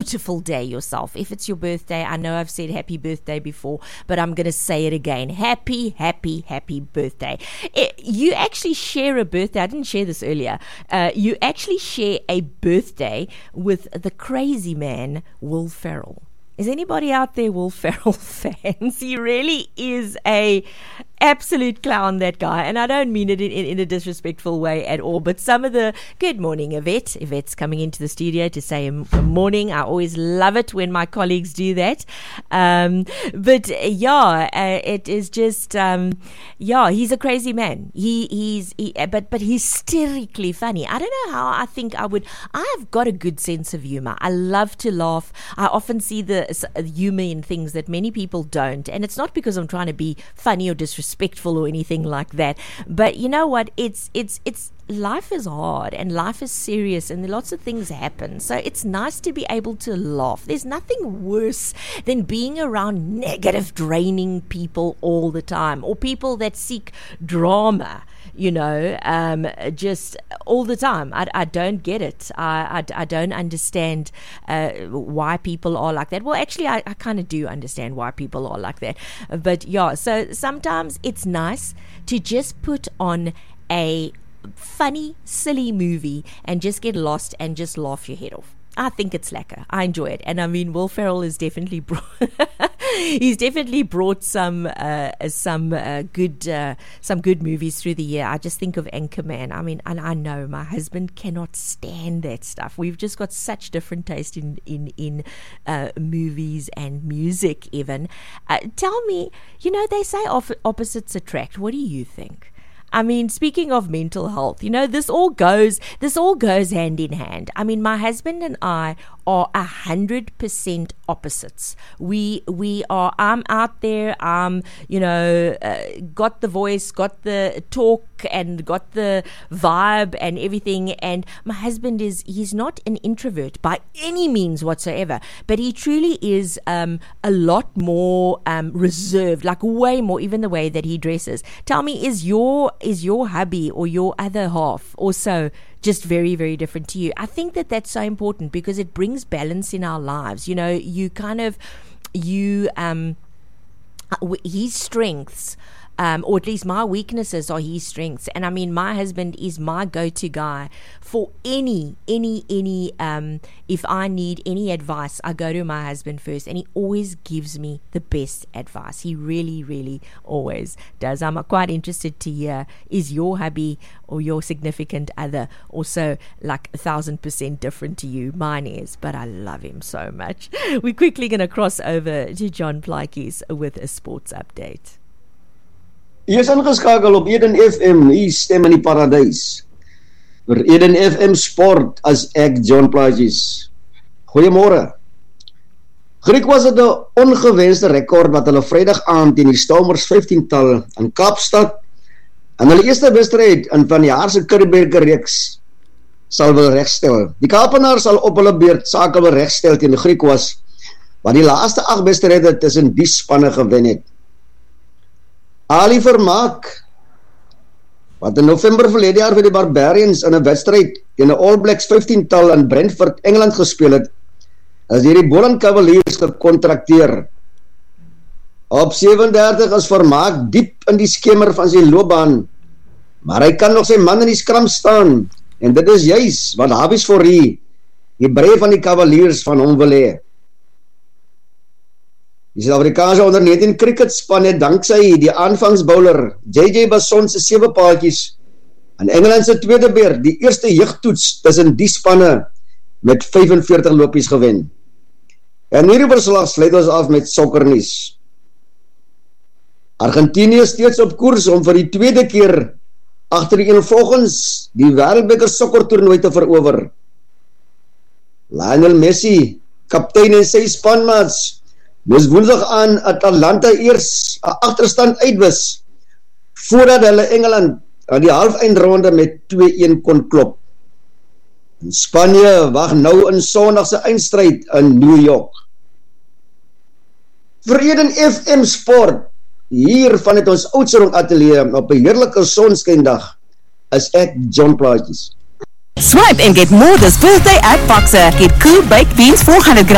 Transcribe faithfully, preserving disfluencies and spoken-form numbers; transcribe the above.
beautiful day yourself. If it's your birthday, I know I've said happy birthday before, but I'm going to say it again. Happy, happy, happy birthday. It, you actually share a birthday. I didn't share this earlier. Uh, you actually share a birthday with the crazy man, Will Ferrell. Is anybody out there Will Ferrell fans? He really is a absolute clown, that guy. And I don't mean it in, in, in a disrespectful way at all. But some of the, good morning, Yvette. Yvette's coming into the studio to say good morning. I always love it when my colleagues do that. Um, but yeah, uh, it is just, um, yeah, he's a crazy man. He He's, he, but, but hysterically funny. I don't know how I think I would, I've got a good sense of humor. I love to laugh. I often see the humor in things that many people don't. And it's not because I'm trying to be funny or disrespectful respectful or anything like that, but you know what, it's it's it's life is hard and life is serious and lots of things happen, so it's nice to be able to laugh. There's nothing worse than being around negative, draining people all the time, or people that seek drama, you know, um, just all the time. I, I don't get it. I, I, I don't understand uh, why people are like that. Well, actually, I, I kind of do understand why people are like that. But yeah, so sometimes it's nice to just put on a funny, silly movie and just get lost and just laugh your head off. I think it's lekker. I enjoy it. And I mean, Will Ferrell is definitely brought he's definitely brought some uh, some uh, good uh, some good movies through the year. I just think of Anchorman. I mean, and I know my husband cannot stand that stuff. We've just got such different taste in in in uh, movies and music even. Uh, tell me, you know, they say op- opposites attract. What do you think? I mean, speaking of mental health, you know, this all goes, this all goes hand in hand. I mean, my husband and I are a hundred percent opposites. We, we are, I'm out there, um, you know, uh, got the voice, got the talk and got the vibe and everything. And my husband is, he's not an introvert by any means whatsoever, but he truly is, um, a lot more, um, reserved, like way more, even the way that he dresses. Tell me, is your, is your hubby or your other half also just very, very different to you? I think that that's so important because it brings balance in our lives. You know, you kind of, you, um, his strengths, um, or at least my weaknesses are his strengths. And I mean, my husband is my go-to guy for any, any, any, um, if I need any advice, I go to my husband first, and he always gives me the best advice. He really, really always does. I'm quite interested to hear, is your hubby or your significant other also like a thousand percent different to you? Mine is, but I love him so much. We're quickly going to cross over to John Plaatjes with a sports update. Jy is ingeskakel op Eden F M, hier stem in die paradys. Vir Eden F M Sport as ek John Plaatjes. Goeiemôre. Griquas het 'n ongewenste rekord wat hulle Vrydag aand teen die Stormers vyftien-tal in Kaapstad en hulle eerste wedstryd in van die jaar se Currie-Beeker reeks sal wil regstel. Die Kaapenaars sal op hulle beurt sake wil regstel teen die Griquas, wat die laaste agt wedstryde tussen die spanne gewen het. Ali Vermaak, wat in November verlede jaar vir die Barbarians in 'n wedstryd teen die All Blacks vyftien-tal in Brentford, Engeland gespeel het, is deur die Boland Cavaliers gekontrakteer. Op sewe-en-dertig is Vermaak diep in die skemer van sy loopbaan, maar hy kan nog sy man in die skram staan, en dit is juis wat Hafiz Fourie, die breë van die Cavaliers, van hom wil hê. Die Suid-Afrikaanse onder negentien cricketspan het danksy die aanvangsbouler J J Basson se sewe paadjies in Engeland se tweede beurt die eerste jeugtoets tussen die spanne met vyfenveertig lopies gewen. En hierdie verslag sluit ons af met sokkernuus. Argentinië steeds op koers om vir die tweede keer agtereenvolgens die Wêreldbeker sokkertoernooi te verower. Lionel Messi, kaptein en sy spanmaats, moes woensdag aan Atlanta eers 'n agterstand uitwis voordat hulle Engeland aan die halfeindronde met twee-een kon klop. En Spanje wag nou in Sondag se eindstryd in New York. Vir Eden F M Sport, hier vanuit ons Oudtshoorn ateljee op 'n heerlike sonskyndag, is ek John Plaatjes. Swipe and get more this birthday at Boxer. Get cool baked beans four hundred grams.